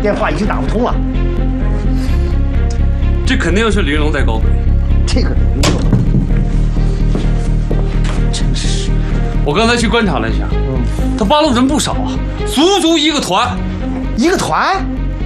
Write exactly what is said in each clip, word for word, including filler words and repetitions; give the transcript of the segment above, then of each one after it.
电话已经打不通了。 这肯定是李云龙在搞鬼。 这个林总， 真是，我刚才去观察了一下，嗯，他八路人不少啊，足足一个团。 一个团？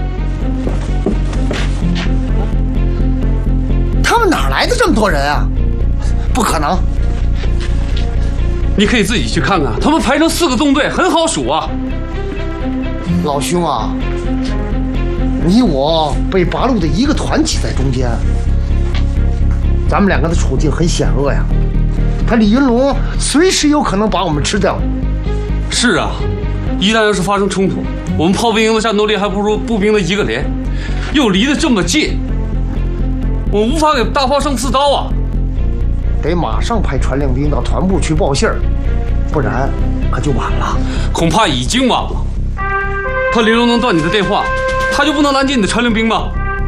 他们哪来的这么多人啊？不可能！ 你可以自己去看看，他们排成四个纵队，很好数啊。 老兄啊，你我被八路的一个团挤在中间，咱们两个的处境很险恶呀。他李云龙随时有可能把我们吃掉。 是啊，一旦要是发生冲突，我们炮兵营的战斗力还不如步兵的一个连，又离得这么近，我无法给大炮上刺刀啊。 得马上派传令兵到团部去报信儿，不然可就晚了。 恐怕已经晚了。他李云龙能断你的电话，他就不能拦截你的传令兵吗？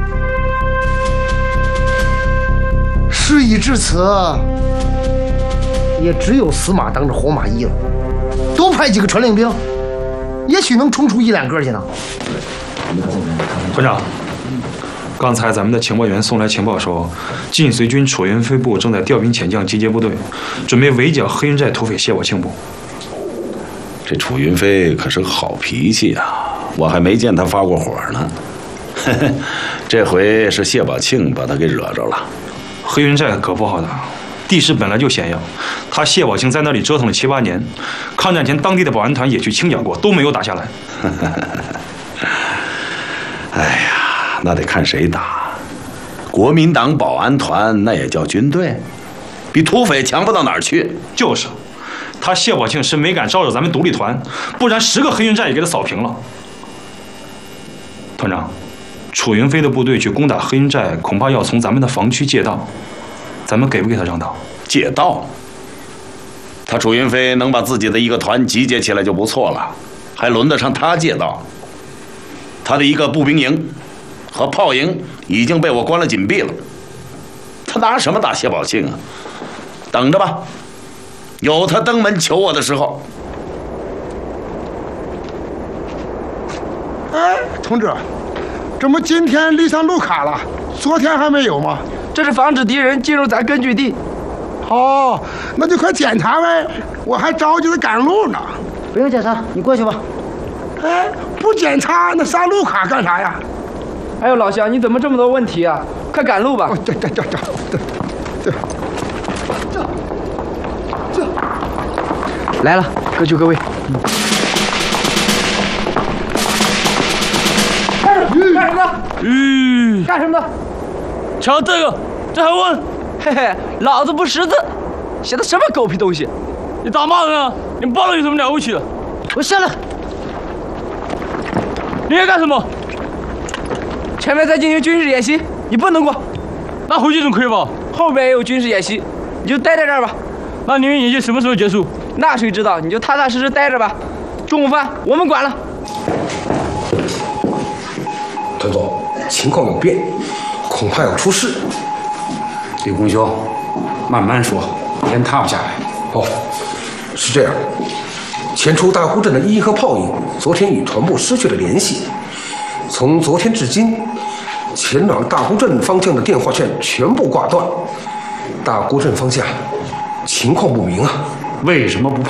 事已至此，也只有死马当着活马医了。多派几个传令兵，也许能冲出一两个去呢。 团长，刚才咱们的情报员送来情报说，晋绥军楚云飞部正在调兵遣将，集结部队，准备围剿黑云寨土匪谢宝庆部。 这楚云飞可是个好脾气啊，我还没见他发过火呢。这回是谢宝庆把他给惹着了。 黑云寨可不好打，地势本来就险要，他谢宝庆在那里折腾了七八年，抗战前当地的保安团也去清剿过，都没有打下来。 哎呀，那得看谁打。国民党保安团那也叫军队，比土匪强不到哪儿去。 就是，他谢宝庆是没敢招惹咱们独立团，不然十个黑云寨也给他扫平了。团长，楚云飞的部队去攻打黑云寨，恐怕要从咱们的防区借道，咱们给不给他让道？ 借道？他楚云飞能把自己的一个团集结起来就不错了，还轮得上他借道？他的一个步兵营和炮营已经被我关了紧闭了，他拿什么打谢宝庆啊？等着吧，有他登门求我的时候。 哎，同志，怎么今天立上路卡了？昨天还没有吗？ 这是防止敌人进入咱根据地。 哦，那就快检查呗，我还着急着赶路呢。 不用检查，你过去吧。 哎，不检查那上路卡干啥呀？ 哎呦，老乡，你怎么这么多问题啊？快赶路吧！ 哦，这这这这这这这这来了，各就各位。嗯干什么的？ 嗯， 干什么的？ 瞧这个，这还问？ 嘿嘿，老子不识字，写的什么狗屁东西？ 你打骂人啊？你报了有什么了不起的？ 我下来。 你要干什么？ 前面在进行军事演习，你不能过。 那回去总可以吧？ 后边也有军事演习，你就待在这儿吧。 那你们演习什么时候结束？ 那谁知道？你就踏踏实实待着吧。中午饭我们管了。 团总，情况有变，恐怕要出事。 李公兄，慢慢说，先踏不下来。 哦，是这样。前出大沽镇的一和炮营昨天与团部失去了联系，从昨天至今，前往大沽镇方向的电话线全部挂断。大沽镇方向情况不明啊。 为什么不派